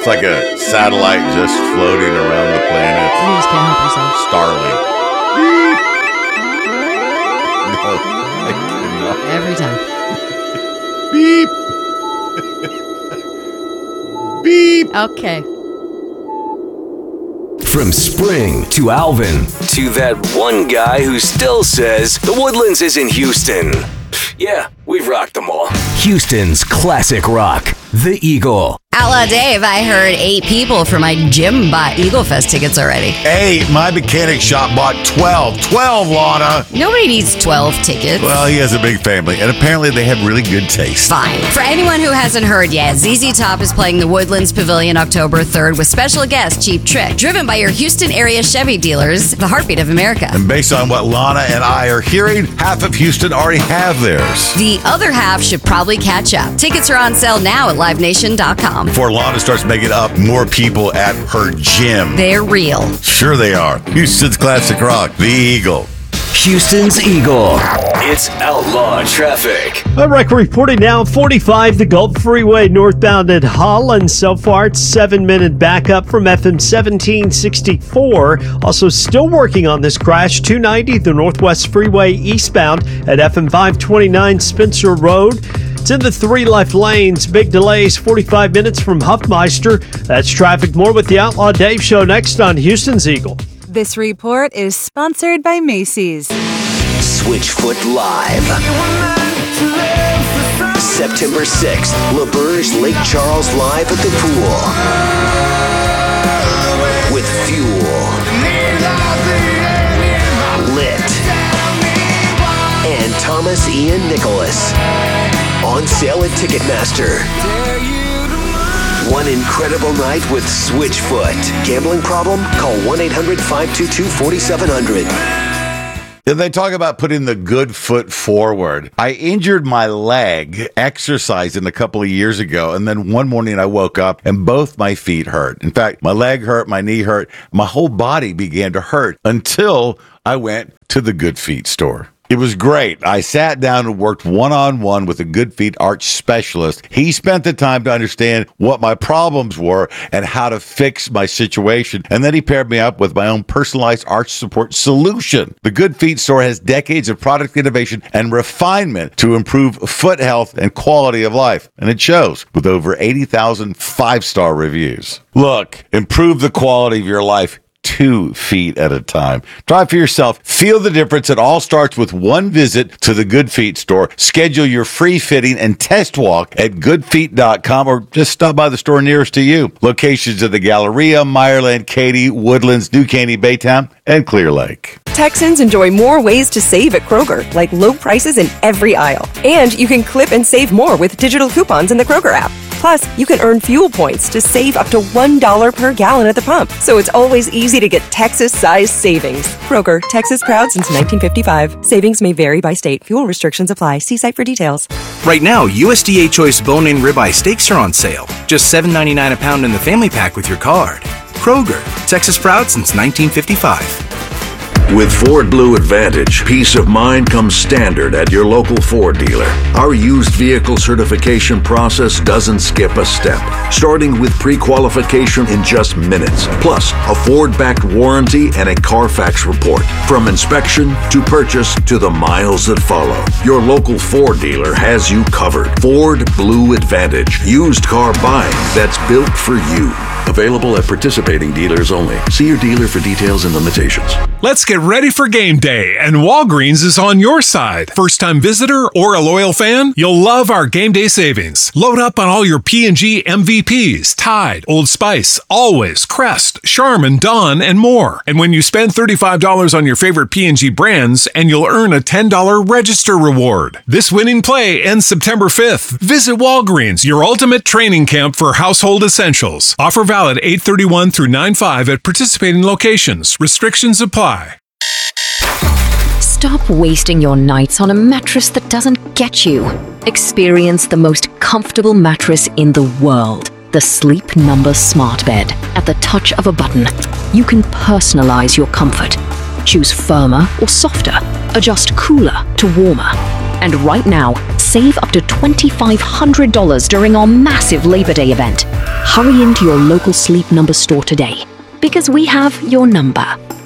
looks like a satellite just floating around the planet. You just can't help yourself. Starlink. No, I cannot. Every time. Beep. Beep. Okay. From Spring to Alvin to that one guy who still says the Woodlands is in Houston. Yeah, we've rocked them all. Houston's classic rock, The Eagle. Outlaw Dave, I heard 8 people from my gym bought Eagle Fest tickets already. Hey, my mechanic shop bought 12. 12, Lana. Nobody needs 12 tickets. Well, he has a big family, and apparently they have really good taste. Fine. For anyone who hasn't heard yet, ZZ Top is playing the Woodlands Pavilion October 3rd with special guest Cheap Trick, driven by your Houston area Chevy dealers, the heartbeat of America. And based on what Lana and I are hearing, half of Houston already have theirs. The other half should probably catch up. Tickets are on sale now at livenation.com. Before Lana starts making up more people at her gym. They're real. Sure they are. Houston's classic rock, The Eagle. Houston's Eagle. It's outlaw traffic. All right, reporting now 45, the Gulf Freeway northbound at Holland. So far, it's 7-minute backup from FM 1764. Also still working on this crash, 290, the Northwest Freeway eastbound at FM 529 Spencer Road. It's in the 3 left lanes. Big delays, 45 minutes from Huffmeister. That's traffic. More with the Outlaw Dave Show next on Houston's Eagle. This report is sponsored by Macy's. Switchfoot Live. September 6th, LaBerge Lake Charles live at the pool. With Fuel, Lit, and Thomas Ian Nicholas. On sale at Ticketmaster. One incredible night with Switchfoot. Gambling problem? Call 1-800-522-4700. They talk about putting the good foot forward. I injured my leg exercising a couple of years ago, and then one morning I woke up and both my feet hurt. In fact, my leg hurt, my knee hurt, my whole body began to hurt until I went to the Good Feet store. It was great. I sat down and worked one-on-one with a Good Feet arch specialist. He spent the time to understand what my problems were and how to fix my situation. And then he paired me up with my own personalized arch support solution. The Good Feet store has decades of product innovation and refinement to improve foot health and quality of life. And it shows with over 80,000 5-star reviews. Look, improve the quality of your life 2 feet at a time. Try for yourself. Feel the difference. It all starts with one visit to the Good Feet store. Schedule your free fitting and test walk at goodfeet.com or just stop by the store nearest to you. Locations at the Galleria, Meyerland, Katy, Woodlands, New Caney, Baytown, and Clear Lake. Texans enjoy more ways to save at Kroger, like low prices in every aisle. And you can clip and save more with digital coupons in the Kroger app. Plus, you can earn fuel points to save up to $1 per gallon at the pump. So it's always easy to get Texas-sized savings. Kroger, Texas proud since 1955. Savings may vary by state. Fuel restrictions apply. See site for details. Right now, USDA Choice bone-in ribeye steaks are on sale. Just $7.99 a pound in the family pack with your card. Kroger, Texas proud since 1955. With Ford Blue Advantage, peace of mind comes standard at your local Ford dealer. Our used vehicle certification process doesn't skip a step, starting with pre-qualification in just minutes, plus a Ford-backed warranty and a Carfax report. From inspection to purchase to the miles that follow, your local Ford dealer has you covered. Ford Blue Advantage, used car buying that's built for you. Available at participating dealers only. See your dealer for details and limitations. Let's get ready for game day, and Walgreens is on your side. First-time visitor or a loyal fan? You'll love our game day savings. Load up on all your P&G MVPs, Tide, Old Spice, Always, Crest, Charmin, Dawn, and more. And when you spend $35 on your favorite P&G brands, and you'll earn a $10 register reward. This winning play ends September 5th. Visit Walgreens, your ultimate training camp for household essentials. Offer valid 8/31 through 9/5 at participating locations. Restrictions apply. Stop wasting your nights on a mattress that doesn't get you. Experience the most comfortable mattress in the world. The Sleep Number Smart Bed. At the touch of a button, you can personalize your comfort. Choose firmer or softer. Adjust cooler to warmer. And right now, save up to $2,500 during our massive Labor Day event. Hurry into your local Sleep Number store today, because we have your number.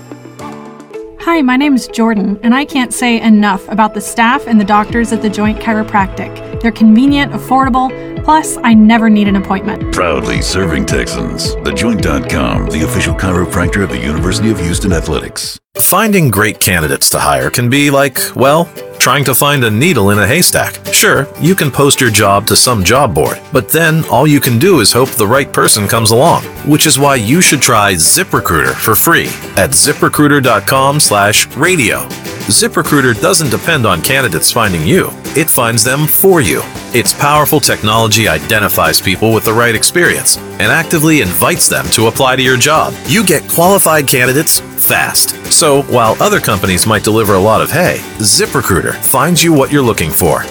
Hi, my name is Jordan, and I can't say enough about the staff and the doctors at The Joint Chiropractic. They're convenient, affordable, plus I never need an appointment. Proudly serving Texans. TheJoint.com, the official chiropractor of the University of Houston Athletics. Finding great candidates to hire can be like, well, trying to find a needle in a haystack. Sure, you can post your job to some job board, but then all you can do is hope the right person comes along, which is why you should try ZipRecruiter for free at ZipRecruiter.com/radio. ZipRecruiter doesn't depend on candidates finding you. It finds them for you. Its powerful technology identifies people with the right experience and actively invites them to apply to your job. You get qualified candidates fast. So while other companies might deliver a lot of hay, ZipRecruiter finds you what you're looking for.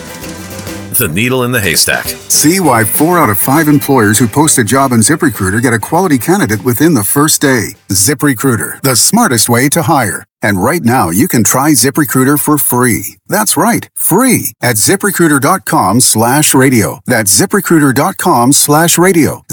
The needle in the haystack. See why 4 out of 5 employers who post a job on ZipRecruiter get a quality candidate within the first day. ZipRecruiter, the smartest way to hire. And right now, you can try ZipRecruiter for free. That's right, free at ZipRecruiter.com/radio. That's ZipRecruiter.com/radio.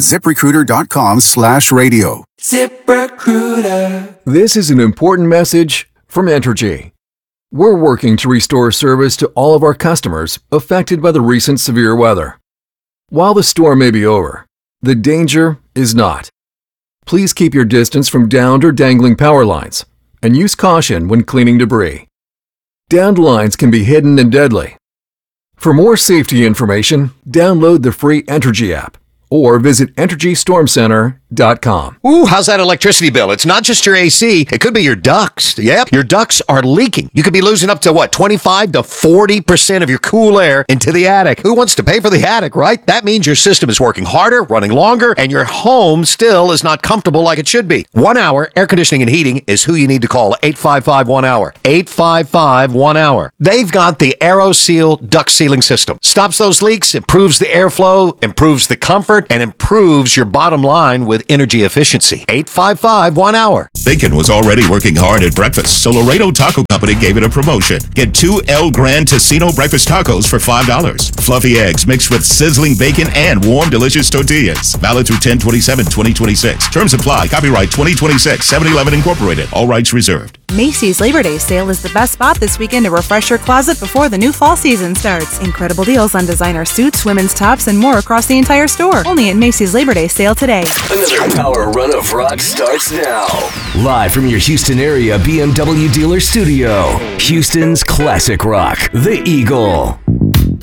ZipRecruiter.com/radio. ZipRecruiter. This is an important message from Entergy. We're working to restore service to all of our customers affected by the recent severe weather. While the storm may be over, the danger is not. Please keep your distance from downed or dangling power lines and use caution when cleaning debris. Downed lines can be hidden and deadly. For more safety information, download the free Entergy app or visit EnergyStormCenter.com. Ooh, how's that electricity bill? It's not just your AC. It could be your ducts. Yep, your ducts are leaking. You could be losing up to, 25 to 40% of your cool air into the attic. Who wants to pay for the attic, right? That means your system is working harder, running longer, and your home still is not comfortable like it should be. 1 Hour Air Conditioning and Heating is who you need to call. 855-1-HOUR. 855-1-HOUR. They've got the AeroSeal duct sealing system. Stops those leaks, improves the airflow, improves the comfort, and improves your bottom line with energy efficiency. 855-1-HOUR. Bacon was already working hard at breakfast, so Laredo Taco Company gave it a promotion. Get 2 El Gran Tocino breakfast tacos for $5. Fluffy eggs mixed with sizzling bacon and warm, delicious tortillas. Valid through 10/27/2026. Terms apply. Copyright 2026. 7-Eleven Incorporated. All rights reserved. Macy's Labor Day sale is the best spot this weekend to refresh your closet before the new fall season starts. Incredible deals on designer suits, women's tops, and more across the entire store. Only at Macy's Labor Day sale today. Another power run of rock starts now. Live from your Houston area BMW dealer studio, Houston's classic rock, The Eagle.